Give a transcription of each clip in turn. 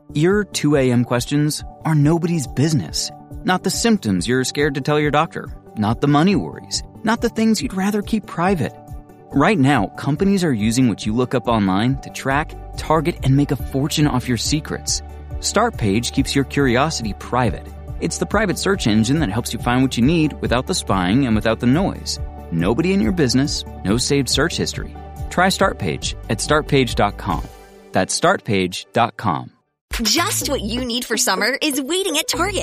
Your 2 a.m. questions are nobody's business. Not the symptoms you're scared to tell your doctor. Not the money worries. Not the things you'd rather keep private. Right now, companies are using what you look up online to track, target, and make a fortune off your secrets. Startpage keeps your curiosity private. It's the private search engine that helps you find what you need without the spying and without the noise. Nobody in your business, no saved search history. Try Startpage at startpage.com. That's startpage.com. Just what you need for summer is waiting at Target.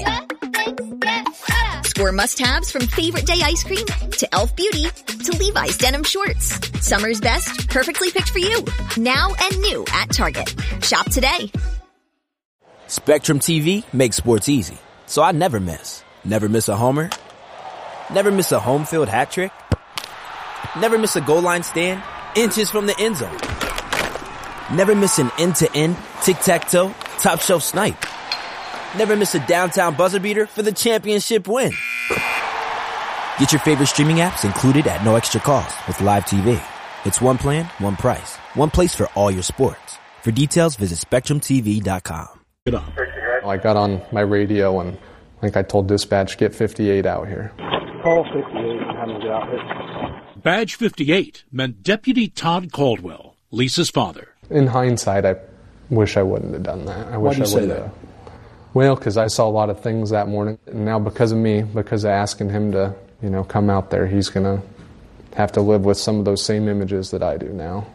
Score must-haves from Favorite Day ice cream to Elf Beauty to Levi's denim shorts. Summer's best, perfectly picked for you. Now and new at Target. Shop today. Spectrum TV makes sports easy, so I never miss. Never miss a homer. Never miss a home field hat trick. Never miss a goal line stand inches from the end zone. Never miss an end-to-end, tic-tac-toe, top-shelf snipe. Never miss a downtown buzzer beater for the championship win. Get your favorite streaming apps included at no extra cost with Live TV. It's one plan, one price, one place for all your sports. For details, visit SpectrumTV.com. I got on my radio and I think I told dispatch, get 58 out here. Call 58 and have them get out here. Badge 58 meant Deputy Todd Caldwell, Lisa's father. In hindsight, I wish I wouldn't have done that. Why do you say that? Well, because I saw a lot of things that morning. And now because of me, because of asking him to, come out there, he's going to have to live with some of those same images that I do now.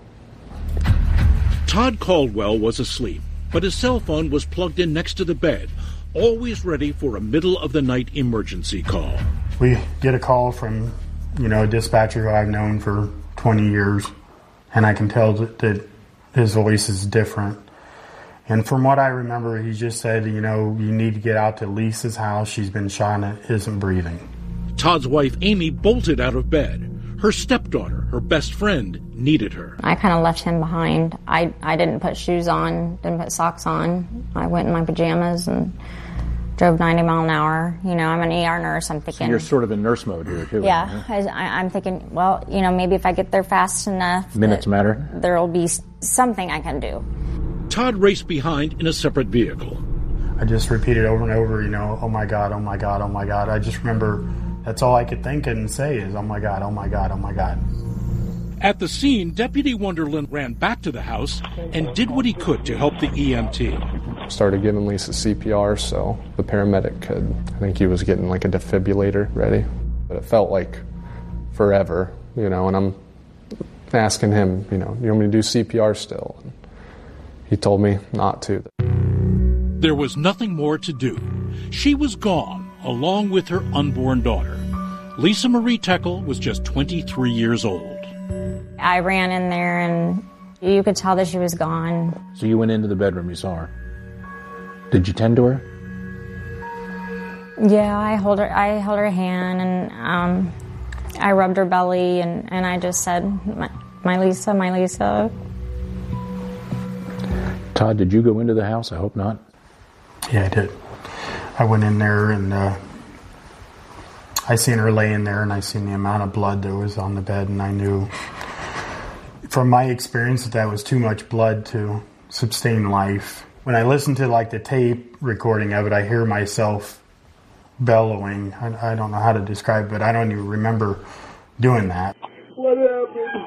Todd Caldwell was asleep, but his cell phone was plugged in next to the bed, always ready for a middle-of-the-night emergency call. We get a call from, a dispatcher who I've known for 20 years, and I can tell that his voice is different. And from what I remember, he just said, you need to get out to Lisa's house. She's been shot and isn't breathing. Todd's wife, Amy, bolted out of bed. Her stepdaughter, her best friend, needed her. I kind of left him behind. I didn't put shoes on, didn't put socks on. I went in my pajamas and drove 90 mile an hour. I'm an ER nurse. I'm thinking... So you're sort of in nurse mode here, too. Yeah. I'm thinking, well, maybe if I get there fast enough... Minutes matter. There'll be something I can do. Todd raced behind in a separate vehicle. I just repeated over and over, oh my God, oh my God, oh my God. I just remember that's all I could think and say is, oh my God, oh my God, oh my God. At the scene, Deputy Wonderland ran back to the house and did what he could to help the EMT. Started giving Lisa CPR so the paramedic could, I think he was getting like a defibrillator ready. But it felt like forever, and I'm asking him, you want me to do CPR still? And he told me not to. There was nothing more to do. She was gone, along with her unborn daughter. Lisa Marie Teckel was just 23 years old. I ran in there, and you could tell that she was gone. So you went into the bedroom, you saw her. Did you tend to her? Yeah, I held her hand, and I rubbed her belly, and I just said, my Lisa, my Lisa. Todd, did you go into the house? I hope not. Yeah, I did. I went in there and I seen her laying there and I seen the amount of blood that was on the bed, and I knew from my experience that was too much blood to sustain life. When I listen to the tape recording of it, I hear myself bellowing. I don't know how to describe it, but I don't even remember doing that. What happened?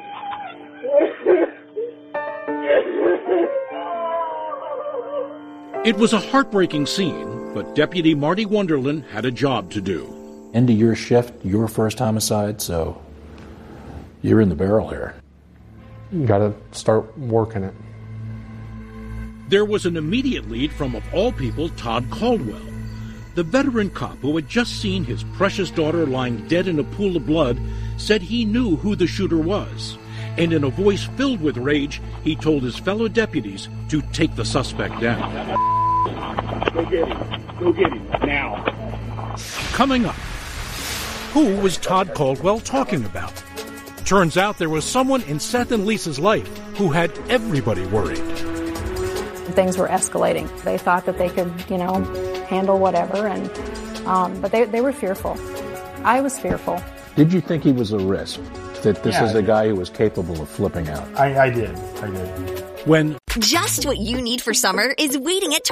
It was a heartbreaking scene, but Deputy Marty Wonderland had a job to do. End of your shift, your first homicide, so you're in the barrel here. You gotta start working it. There was an immediate lead from, of all people, Todd Caldwell. The veteran cop who had just seen his precious daughter lying dead in a pool of blood said he knew who the shooter was. And in a voice filled with rage, he told his fellow deputies to take the suspect down. Go get him. Go get him. Now. Coming up, who was Todd Caldwell talking about? Turns out there was someone in Seth and Lisa's life who had everybody worried. Things were escalating. They thought that they could, handle whatever, and but they were fearful. I was fearful. Did you think he was a risk? That this is a guy who was capable of flipping out? I did. When just what you need for summer is waiting at